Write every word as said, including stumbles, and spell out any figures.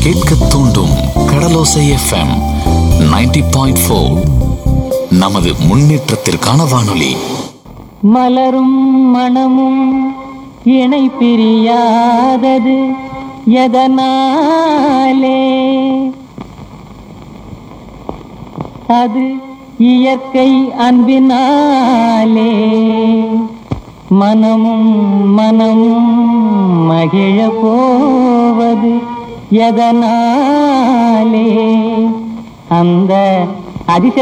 கேட்க தூண்டும் கடலோசை FM ninety point four. நமது முன்னேற்றத்திற்கான வானொலி. மலரும் மனமும் இணை பிரியாதது எதனாலே? அது இயற்கை அன்பினாலே. மனமும் மனமும் மகிழ போவது எதனாலே? அந்த அதிசய